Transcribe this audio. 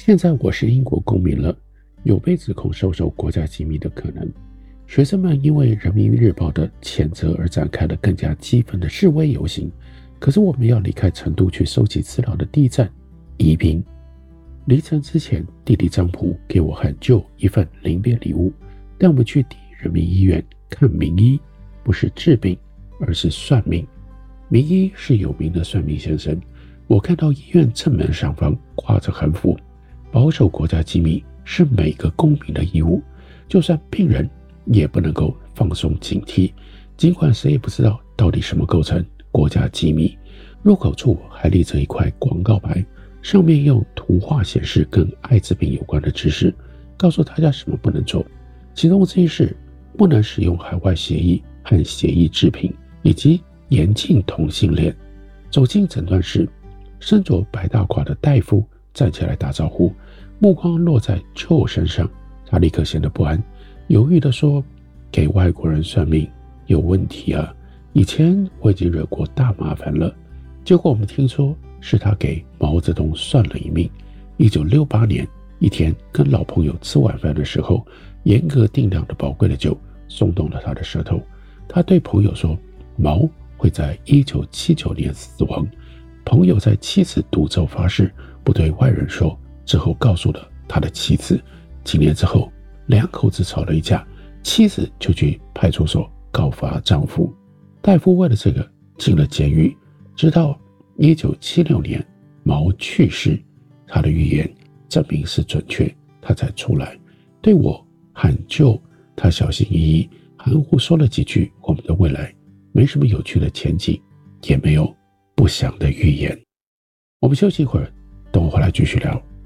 现在我是英国公民了，有被指控收受国家机密的可能。学生们因为人民日报的谴责而展开了更加激愤的示威游行。可是我们要离开成都去收集资料的第一站，宜宾。离城之前，弟弟张普给我和舅一份临别礼物，带我们去第一人民医院看名医，不是治病，而是算命。名医是有名的算命先生，我看到医院正门上方挂着横幅，保守国家机密是每个公民的义务，就算病人也不能够放松警惕，尽管谁也不知道到底什么构成国家机密。入口处还立着一块广告牌，上面用图画显示跟艾滋病有关的知识，告诉大家什么不能做。其中之一是不能使用海外协议和协议制品，以及严禁同性恋。走进诊断室，身着白大褂的大夫站起来打招呼，目光落在舅身上，他立刻显得不安，犹豫地说：给外国人算命有问题啊，以前我已经惹过大麻烦了。结果我们听说是他给毛泽东算了一命。1968年一天跟老朋友吃晚饭的时候，严格定量的宝贵的酒松动了他的舌头。他对朋友说，毛会在1979年死亡。朋友在妻子赌咒发誓不对外人说，之后告诉了他的妻子。几年之后，两口子吵了一架，妻子就去派出所告发丈夫。大夫为了这个进了监狱，直到1976年毛去世，他的预言证明是准确，他才出来对我喊救。他小心翼翼含糊说了几句我们的未来没什么有趣的前景，也没有不祥的预言。我们休息一会儿，等我回来继续聊。